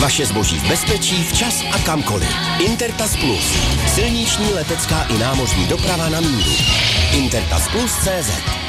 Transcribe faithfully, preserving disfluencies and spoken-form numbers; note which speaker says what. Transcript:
Speaker 1: Vaše zboží v bezpečí, včas a kamkoliv. Intertas Plus. Silniční, letecká i námořní doprava na míru. Intertas Plus tečka cé zet